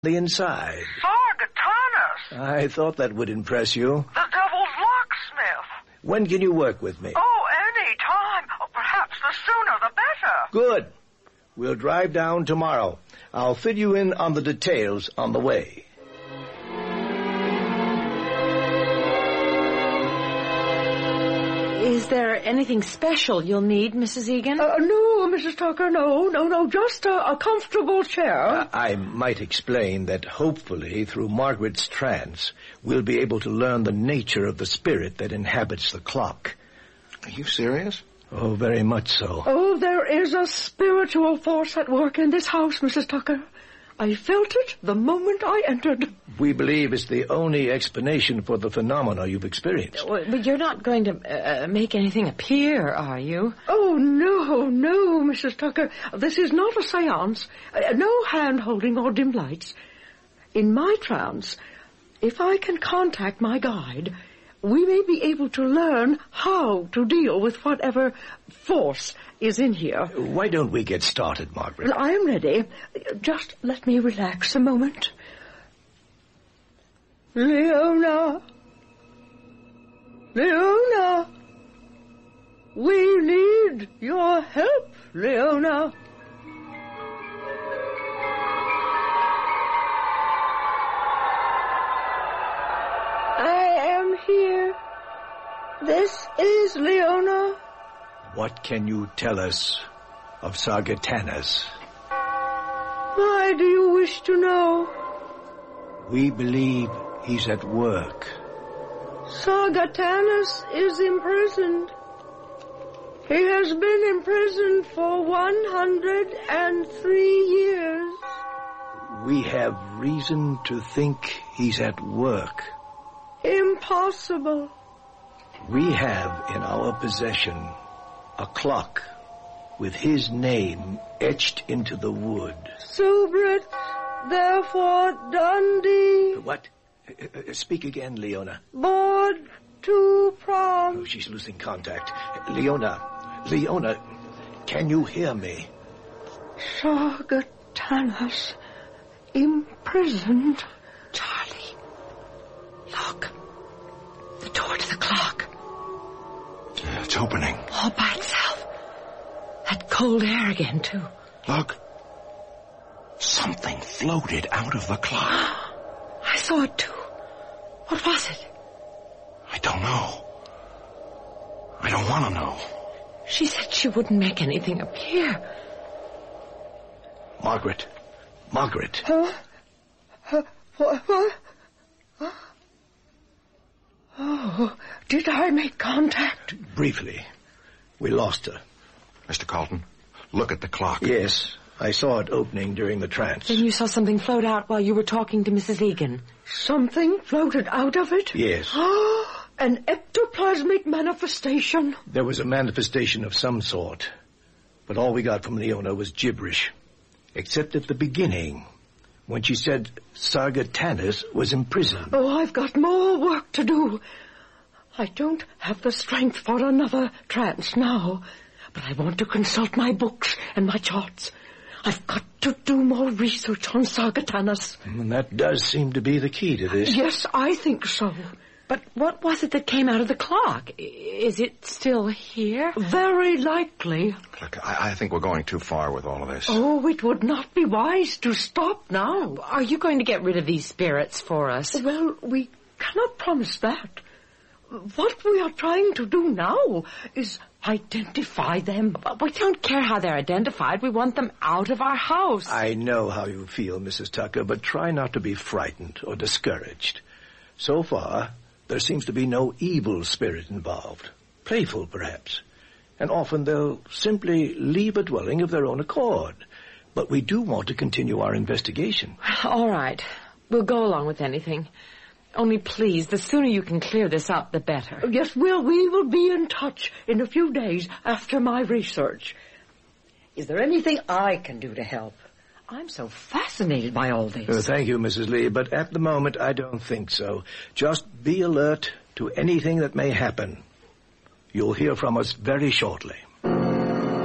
the inside. Sargatanus! I thought that would impress you. The devil's locksmith! When can you work with me? Oh, any time. Oh, perhaps the sooner the better. Good. We'll drive down tomorrow. I'll fill you in on the details on the way. Is there anything special you'll need, Mrs. Egan? No, Mrs. Tucker, no. Just a comfortable chair. I might explain that hopefully through Margaret's trance, we'll be able to learn the nature of the spirit that inhabits the clock. Are you serious? Oh, very much so. Oh, there is a spiritual force at work in this house, Mrs. Tucker. I felt it the moment I entered. We believe it's the only explanation for the phenomena you've experienced. But you're not going to make anything appear, are you? Oh, no, Mrs. Tucker. This is not a seance. No hand-holding or dim lights. In my trance, if I can contact my guide, we may be able to learn how to deal with whatever force is in here. Why don't we get started, Margaret? Well, I am ready. Just let me relax a moment. Leona, we need your help, Leona. I am here. This is Leona. What can you tell us of Sargatanus? Why do you wish to know? We believe he's at work. Sargatanus is imprisoned. He has been imprisoned for 103 years. We have reason to think he's at work. Impossible. We have in our possession a clock with his name etched into the wood. Subrit, therefore Dundee. What? Speak again, Leona. Board to prom. Oh, she's losing contact. Leona, can you hear me? Sargatanus imprisoned. Charlie, look. The door to the clock. It's opening. All by itself. That cold air again, too. Look. Something floated out of the clock. I saw it, too. What was it? I don't know. I don't want to know. She said she wouldn't make anything appear. Margaret. What? Oh, did I make contact? Briefly. We lost her. Mr. Carlton, look at the clock. Yes, I saw it opening during the trance. Then you saw something float out while you were talking to Mrs. Egan. Something floated out of it? Yes. An ectoplasmic manifestation? There was a manifestation of some sort, but all we got from Leona was gibberish, except at the beginning, when she said Sargatanus was imprisoned. Oh, I've got more work to do. I don't have the strength for another trance now, but I want to consult my books and my charts. I've got to do more research on Sargatanus. And that does seem to be the key to this. Yes, I think so. But what was it that came out of the clock? Is it still here? Very likely. Look, I think we're going too far with all of this. Oh, it would not be wise to stop now. Are you going to get rid of these spirits for us? Well, we cannot promise that. What we are trying to do now is identify them. But we don't care how they're identified. We want them out of our house. I know how you feel, Mrs. Tucker, but try not to be frightened or discouraged. So far, there seems to be no evil spirit involved. Playful, perhaps. And often they'll simply leave a dwelling of their own accord. But we do want to continue our investigation. All right. We'll go along with anything. Only please, the sooner you can clear this up, the better. Yes, we will be in touch in a few days after my research. Is there anything I can do to help? I'm so fascinated by all this. Thank you, Mrs. Lee, but at the moment I don't think so. Just be alert to anything that may happen. You'll hear from us very shortly.